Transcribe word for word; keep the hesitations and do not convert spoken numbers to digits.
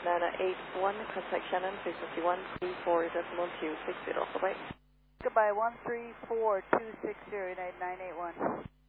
Nana eight one, contact Shannon, frequency one three four decimal two six zero. Bye-bye. Goodbye, one three four two six zero, United nine eight one.